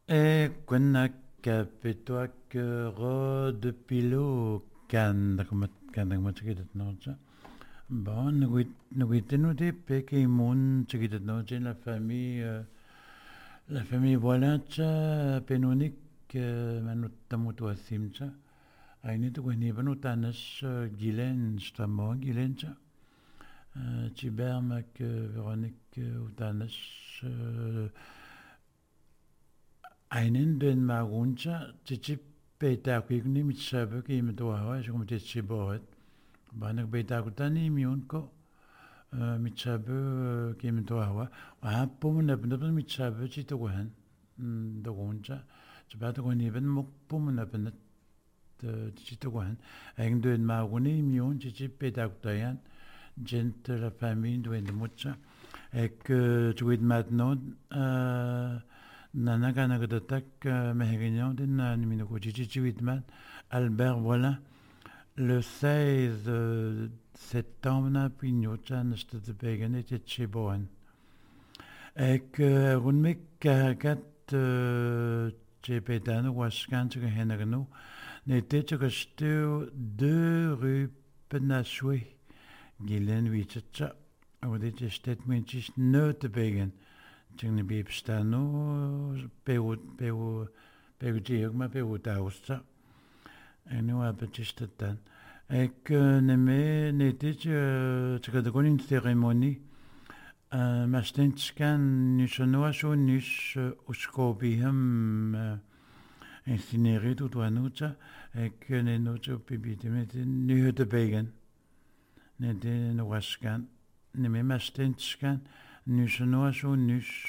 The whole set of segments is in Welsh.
E quella capito che ro de pilo can da come chiede no già. Bon, noi tenuti perché i mon chiede no già la famille voilà già penonic manutta mutu asimcha. Aini tu quindi venuta gilen stamo gilen già. Cibermak Veronique utanas einen den maruncha chichi peta kwigni mitsabe ki mitoa jo mte chibohet banak beta kutani miunko mitsabe ki mitoa wa pom na bna mitsabe chitowan do goncha chbata koni ben mok pom na ben chitowan eng den maruni miun chichi peta kutayan gente la famille doit de mucha et que tu es maintenant nana kana gadatak mehegignon din nimino ko chichi witman Albert voilà le 16 septembre na pinyocha neste de begen et chiboan et que runmek kagat chepetano waskan chga henagno n'était que stu deux rue Penachoué Gilen Wichcha, aber das steht mir nicht nur zu begen. Tingne Bibstano, Jiogma, Peu Dausta, und nur aber das dann. Ik neem dit de koning ceremonie. Maar steeds kan nu zo nou zo niet uskobi hem incineren tot wanneer ik neem nooit op bibite met nu het begen. Ne no waskan ne me mastenskan nu so no so nus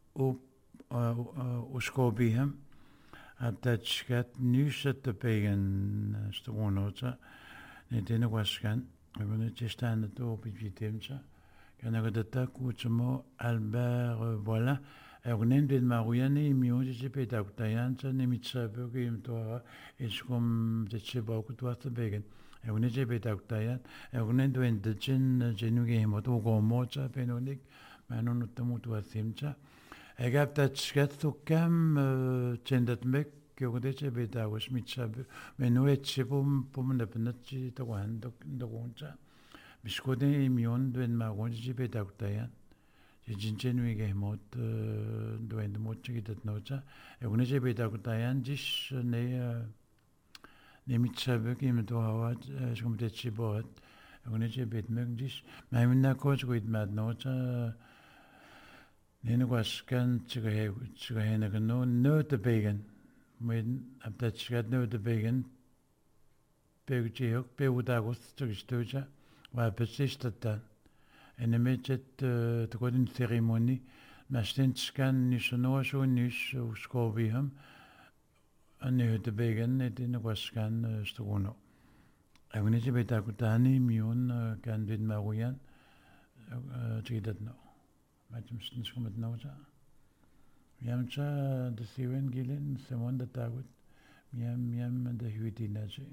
o skobihem at dat skat nus at de pegen stonota ne de waskan we ne testan to op bitemsa kana de takutsmo Albert voilà Ernen den Mariani mio je peta kutayansa ne mitsabe kim to eskom de chebok to at begen Egun eze beta uktayan, egun endo entetzen genuge hemotu gomotza penonik, manon utamutu azimtza. Egap tatskattukam tsendatmek, egun eze beta usmitzabe, menu etxe pum napenatzi toguan dogunza. Biskode imion duen magon eze beta uktayan. Genuge hemot duen demotze gitat notza. Egun eze beta uktayan, jis ne... Nemitsabe ki me to hawa skum te chibot une che bet megdis ma minna ko chguit mad no cha nene waskan chga na no te begen mit ab dat chgat no te begen pegchi hok pe udagos chgistoja wa pesistata ene mechet te godin ceremonie ma stenskan ni so so nis uskobiham Anne de begen net in waskan stono. Egun eze beta kutani mion kan dit maruyan chidat no. Matum stins kumet no cha. Yamcha de siwen gilen semon de tagut. Miam de huitinaje.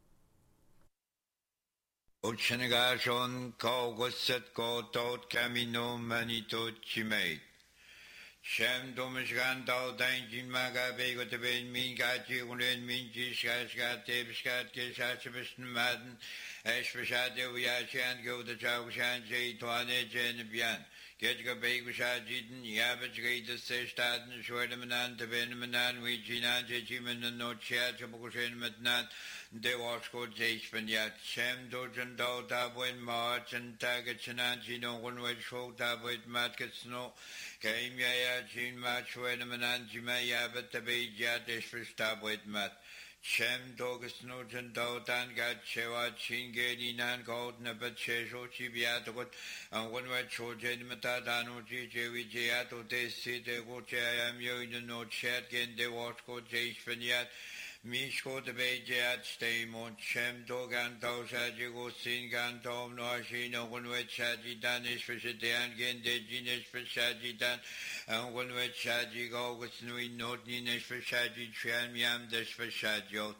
Uchenegashon ko gosset ko tot camino manito chimate. Shem domishgan dal dain maga bego te ben min gachi unen min jiskat tebskat kesachbisten maden es verschade uyachan go de chaushan je toane jen bian get go bego shajiden yabet gate se staden schwedemanan te benemanan we jinan je jimen no chat chobushen metnan de wasko jespен yat shem dojen dal dabwen march and tagachanan jino gunwet show dabwet matketsno Came ya chin match when a man jimaya but the bay jadish for stab with mat. Shem dogus nugent dotan got chewa chin gedi nan gold nabat chesho chibiatot and one wet chojen matadano jj jiato de site goche I am you in no chat gen de watch go jace fanyat. Mishko de Bejat stay mon Shem Dogan Dosa Jigo Singan Tom Noashino one with Shaji Danish for Shadian Gen de Genish for Shaji Dan and one with Shaji Go with Nui Not Ninish for Shaji Trian Yam Dish for Shadjot.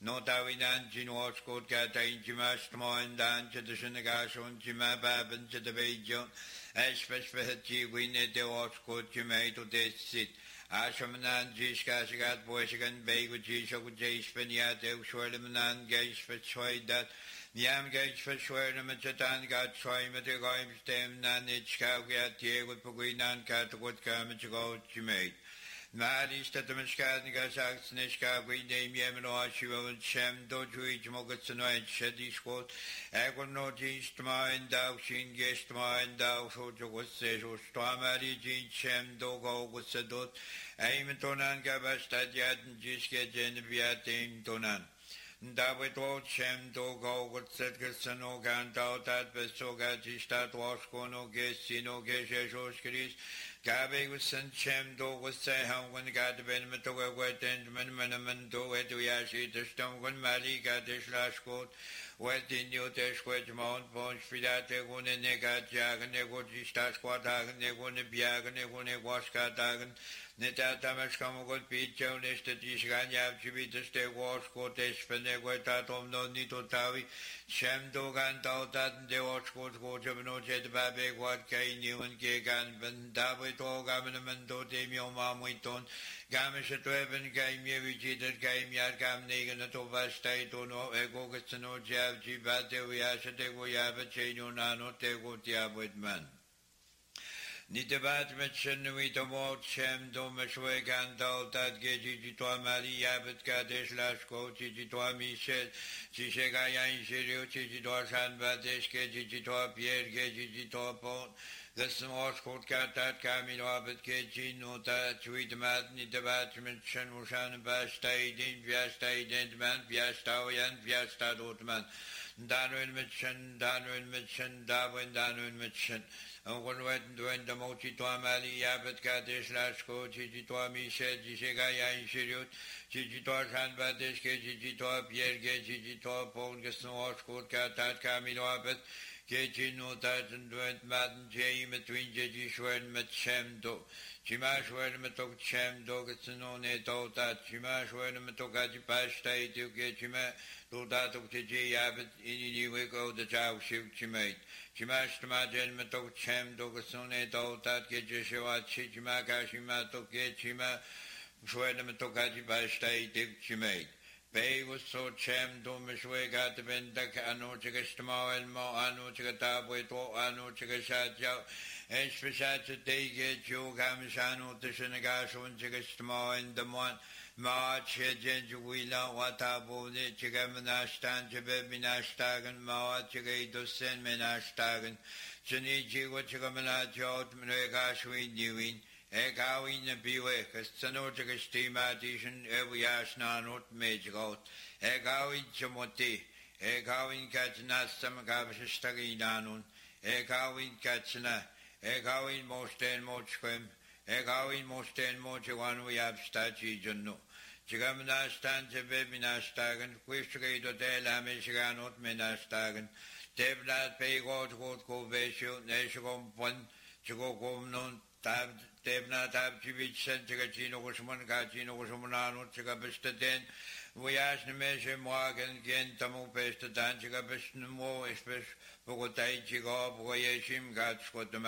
no dawinan jinwaskot katain jimastmoin dan chedashinagason jimababan chedabejon especially winne de waskot jimato desit Ashamanan jiskasigat boysigan begu jishoku jispeniat eushwelemanan gage for that Yam gage for Schwernemachatan got Troimate Goim stem Nanichkagat Diego Puginan Katagut Kamachago Jimate. Maris Tatamashkatnika Saxnishka, we name Yemino Shiva Shem Dojuich Mogatsanoid Shedishkot, Agonoji Stma and Dao Shin Gestma and Dao Sojo was Sejo Stamari Jin Shem Dogo was Sadot, Aimatonan Gabastadiat and Jiske Geneviatim Donan. David old Shem Dogo would set Gassano Gandao that Besoga Gistat Waskono Gessino Geshoskris. Gabe was sent Shem do was say how when got the benefit of a wet and Manaman do it to Yashi the stone when Mali got this last coat, wet in your test wedge mount, bones fidate one and negat jag and negoji stas quadag and negon biag and negon waska dagan, Neta Tamas come good pitch on this that is Ganyab Chibita stay wash coat Espeneguetatom no nito tavi, Shem dogan dautat de watch coat go no jet babe what kay new and gegan ben David. Gamanamando Demio Mamuiton, Gamish at Weben, Game Yevichit, Game Yargam Negan at Ovastai, Dono, Egogastano, Jav, Gibate, Viashatego Yaba, Cheno Nano, Tego Tiabwit Man. Nitabat Metchen, with a more Shem, Domashweg, and Daltat, Gejitoa Mali, Yabet, Kadesh, Lashko, Chitoa Michel, Chishagayan, Shirio, Chitoa San Badesh, Gejitoa Pierre, Gejitoa Pont. The small court cat that coming up at Kitchen, no that sweet madness, the batchment, Shanushan, Bastade, Viastade, Man, Viastawian, Viastad Otman, Danwin Mitchen, Darwin Mitchen, and one went when the Mochi Tuamali, Yabet Kadish, Lashko, Chichitoa Michel, Chishagayan, Shirut, Chichitoa San Badesh, Chichitoa Pierre, Chichitoa Pong, the small court cat that coming up at Kitchen no that and went madden jay between Jejishwer and Metchemdo. Chimashwer and Metok Chemdo gets no net out that Chimashwer and Metokaji Pashtai to get Chima, do that of Jay Abbott in the week of the Chow Ship Chimate. Chimash Majan Metok Chemdo gets no net out that get Jeshua Chichimaka Shimato get Chima, Shwer and Metokaji Pashtai to Chimate. Pay was so Chem Domishwe got the Bendak Ano Chigastama and Mo Ano Chigatabwe to Ano Chigashaja, and Speshat they get you Gamishano to Senegasho and Chigastama and the one March Jenjuila Watabo Chigamanastan Chibebinashtagan Mawa Chigado Sen Menashtagan Chinichi Wachigamana Jot Mregashwin Newin. Egawin the Biwe, Castanotica steam addition, Eviashna not major out. Egawin Chamoti, Egawin Katna, some Gavishtaginanun, Egawin Katsina, Egawin most and mochquem, Egawin most and mochawan we have statue Juno. Chigamana stands a bebinastagan, Quishtrade del Amishiganot Menastagan, Devnat pay God go Vesho, Nashagom Pun, Chigogom non tab. Devna tab Chivich sent Chigachino Gusman Gachino Gusmanano Chigabistaden, Voyage Nemeshe Morgan, Gentamo Pesta Dan Chigabistan Mo, especially Bogotai Chigo, Voyashim Gats